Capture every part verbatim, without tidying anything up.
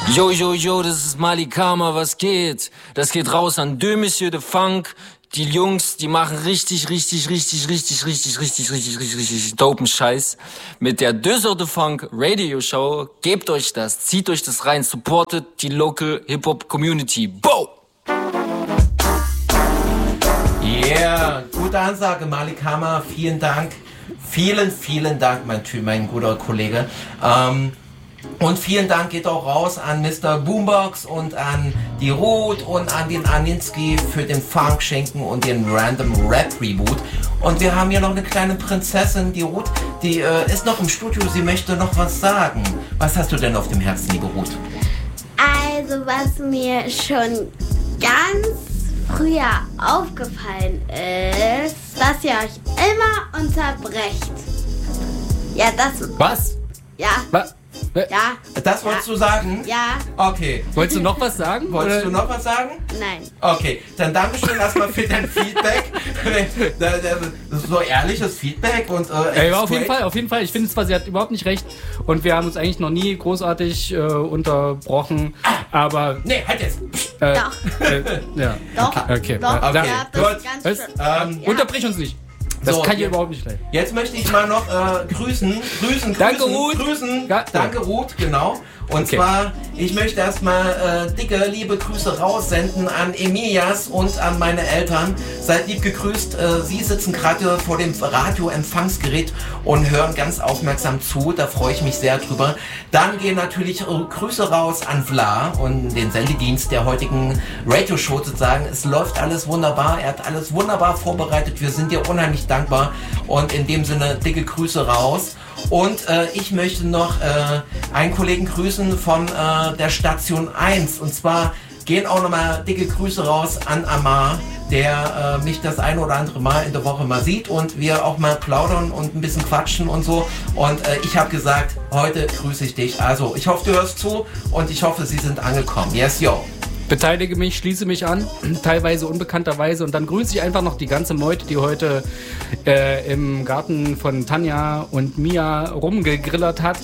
Yo, yo, yo, das ist Malikama, was geht? Das geht raus an Deux Monsieur de Funk. Die Jungs, die machen richtig, richtig, richtig, richtig, richtig, richtig, richtig, richtig, richtig dopen Scheiß. Mit der Deux Heures de Funk Radio Show. Gebt euch das, zieht euch das rein, supportet die local Hip-Hop Community. Bo! Yeah, gute Ansage, Malikama, vielen Dank. Vielen, vielen Dank, mein, mein guter Kollege. Ähm, Und vielen Dank geht auch raus an Mister Boombox und an die Ruth und an den Aninski für den Funk-Schinken und den Random Rap Reboot. Und wir haben hier noch eine kleine Prinzessin, die Ruth, die äh, ist noch im Studio, sie möchte noch was sagen. Was hast du denn auf dem Herzen, liebe Ruth? Also, was mir schon ganz früher aufgefallen ist, dass ihr euch immer unterbrecht. Ja, das... Was? Ja. Was? Ja. Das wolltest ja. du sagen? Ja. Okay. Wolltest du noch was sagen? Wolltest oder? du noch was sagen? Nein. Okay, dann Dankeschön erstmal für dein Feedback. Das ist so ehrliches Feedback und äh, ja, auf jeden Fall, auf jeden Fall. Ich finde zwar, sie hat überhaupt nicht recht und wir haben uns eigentlich noch nie großartig äh, unterbrochen, aber... Nee, halt jetzt. Äh, Doch. Äh, ja. Doch. Okay. Doch. Da, Ja, das gut. ist ganz Was? schön. Ähm, Ja. Unterbrich uns nicht. Das So, kann dir jetzt- überhaupt nicht leiden. Jetzt möchte ich mal noch äh, grüßen, grüßen, Danke, grüßen, Ruth. grüßen. Ja. Danke, Ruth, genau. Und Okay. zwar, ich möchte erstmal äh, dicke, liebe Grüße raussenden an Emilias und an meine Eltern. Seid lieb gegrüßt. Äh, Sie sitzen gerade vor dem Radioempfangsgerät und hören ganz aufmerksam zu. Da freue ich mich sehr drüber. Dann gehen natürlich äh, Grüße raus an Vla und den Sendedienst der heutigen Radioshow sozusagen. Es läuft alles wunderbar. Er hat alles wunderbar vorbereitet. Wir sind dir unheimlich dankbar. Und in dem Sinne, dicke Grüße raus. Und äh, ich möchte noch äh, einen Kollegen grüßen von äh, der Station eins. Und zwar gehen auch nochmal dicke Grüße raus an Amar, der äh, mich das ein oder andere Mal in der Woche mal sieht und wir auch mal plaudern und ein bisschen quatschen und so. Und äh, ich habe gesagt, heute grüße ich dich. Also ich hoffe, du hörst zu und ich hoffe, sie sind angekommen. Yes, yo. Beteilige mich, schließe mich an, teilweise unbekannterweise und dann grüße ich einfach noch die ganze Meute, die heute äh, im Garten von Tanja und Mia rumgegrillert hat.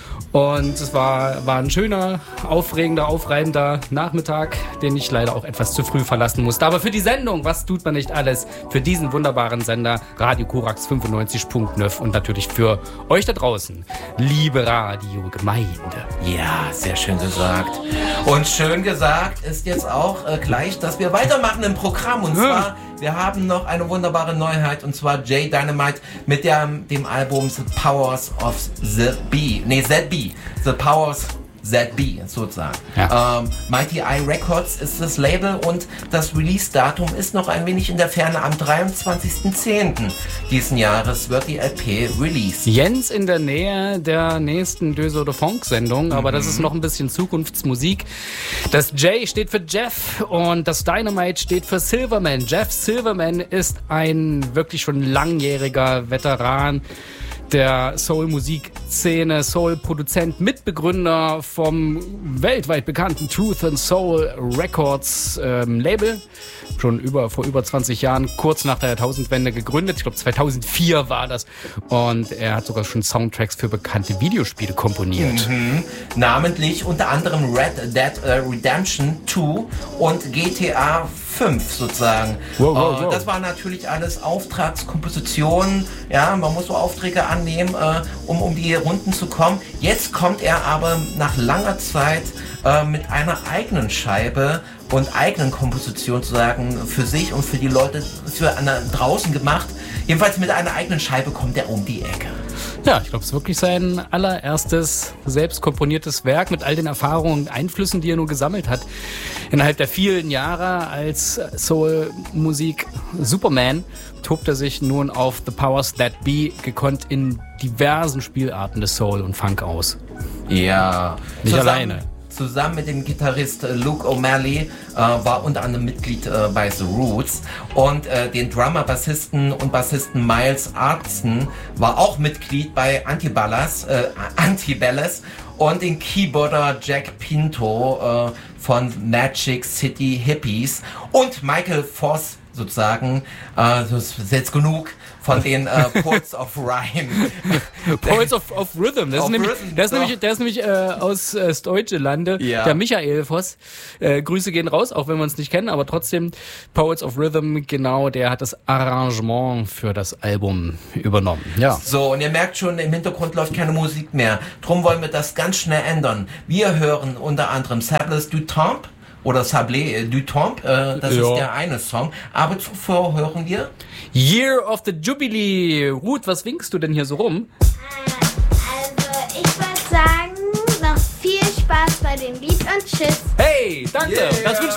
Und es war, war ein schöner, aufregender, aufreibender Nachmittag, den ich leider auch etwas zu früh verlassen musste. Aber für die Sendung, was tut man nicht alles, für diesen wunderbaren Sender Radio Korax fünfundneunzig Komma neun und natürlich für euch da draußen, liebe Radiogemeinde. Ja, sehr schön gesagt. Und schön gesagt ist jetzt auch äh, gleich, dass wir weitermachen im Programm. Und zwar, wir haben noch eine wunderbare Neuheit, und zwar Jay Dynamite mit der, dem Album The Powers of the Bee. Nee, Z B. The Powers Z B sozusagen. Ja. Ähm, Mighty Eye Records ist das Label und das Release-Datum ist noch ein wenig in der Ferne. Am dreiundzwanzigsten zehnten diesen Jahres wird die L P released. Jens in der Nähe der nächsten Deux Heures de Funk-Sendung, aber das ist noch ein bisschen Zukunftsmusik. Das J steht für Jeff und das Dynamite steht für Silverman. Jeff Silverman ist ein wirklich schon langjähriger Veteran der Soul-Musikszene, Soul-Produzent, Mitbegründer vom weltweit bekannten Truth and Soul Records ähm, Label. Schon über, vor über zwanzig Jahren, kurz nach der Jahrtausendwende gegründet. Ich glaube zweitausendvier war das. Und er hat sogar schon Soundtracks für bekannte Videospiele komponiert. Mhm. Namentlich unter anderem Red Dead äh, Redemption zwei und G T A fünf sozusagen. Wow, wow, äh, wow. Das war natürlich alles Auftragskompositionen. Ja, man muss so Aufträge annehmen, äh, um um die Runden zu kommen. Jetzt kommt er aber nach langer Zeit äh, mit einer eigenen Scheibe und eigenen Komposition sozusagen für sich und für die Leute für eine, draußen gemacht. Jedenfalls mit einer eigenen Scheibe kommt er um die Ecke. Ja, ich glaube, es ist wirklich sein allererstes selbst komponiertes Werk mit all den Erfahrungen und Einflüssen, die er nur gesammelt hat. Innerhalb der vielen Jahre als Soul-Musik Superman tobt er sich nun auf The Powers That Be gekonnt in diversen Spielarten des Soul und Funk aus. Ja. Nicht Zusammen- alleine. Zusammen mit dem Gitarrist äh, Luke O'Malley äh, war unter anderem Mitglied äh, bei The Roots und äh, den Drummer, Bassisten und Bassisten Miles Artson war auch Mitglied bei Antiballas, äh, Antibelles und den Keyboarder Jack Pinto äh, von Magic City Hippies und Michael Voss sozusagen, äh, das ist jetzt genug, von den äh, Poets of Rhyme. Poets of, of Rhythm. Das Of ist nämlich, Rhythm, das ist doch. nämlich, der ist nämlich äh, aus äh, deutsche Lande, Ja. der Michael Voss. Äh, Grüße gehen raus, auch wenn wir uns nicht kennen, aber trotzdem Poets of Rhythm, genau, der hat das Arrangement für das Album übernommen. Ja. So, und ihr merkt schon, im Hintergrund läuft keine Musik mehr. Drum wollen wir das ganz schnell ändern. Wir hören unter anderem Sables du Temps oder Sablé du Temps, äh, das Ja. ist der eine Song. Aber zuvor hören wir... Year of the Jubilee. Ruth, was winkst du denn hier so rum? Also, ich würde sagen, noch viel Spaß bei dem Lied und tschüss. Hey, danke. Yeah. Das wünschen